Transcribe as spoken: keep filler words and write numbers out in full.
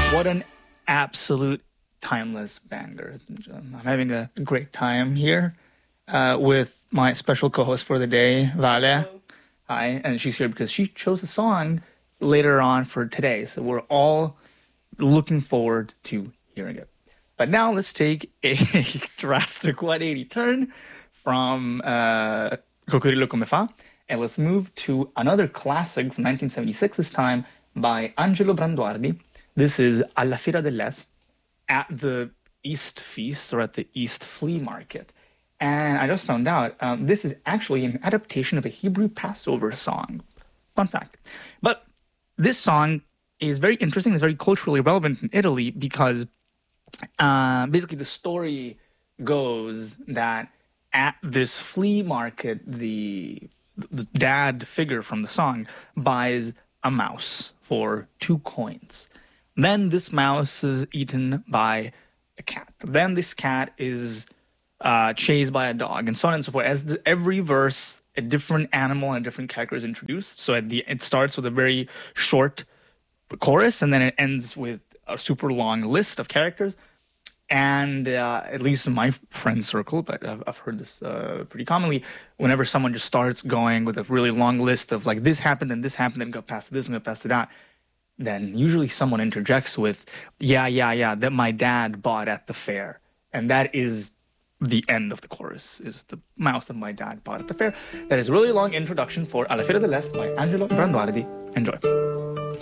What an absolute timeless banger. I'm having a great time here uh, with my special co-host for the day, Vale. Hello. Hi, and she's here because she chose a song later on for today. So we're all looking forward to hearing it. But now let's take a drastic one eighty turn from uh, Coccodrillo Come Fa, and let's move to another classic from nineteen seventy-six this time by Angelo Branduardi. This is Alla Fiera dell'Est, at the East Feast, or at the East Flea Market. And I just found out um, this is actually an adaptation of a Hebrew Passover song. Fun fact. But this song is very interesting. It's very culturally relevant in Italy because uh, basically the story goes that at this flea market, the, the dad figure from the song buys a mouse for two coins. Then this mouse is eaten by a cat. Then this cat is uh, chased by a dog, and so on and so forth. As the, every verse, a different animal and a different character is introduced. So at the it starts with a very short chorus, and then it ends with a super long list of characters. And uh, at least in my friend circle, but I've, I've heard this uh, pretty commonly, whenever someone just starts going with a really long list of like this happened and this happened and got past this and got past that, then usually someone interjects with, yeah, yeah, yeah, that my dad bought at the fair. And that is the end of the chorus, is the mouse that my dad bought at the fair. That is a really long introduction for Alla Fiera dell'Est by Angelo Branduardi. Enjoy.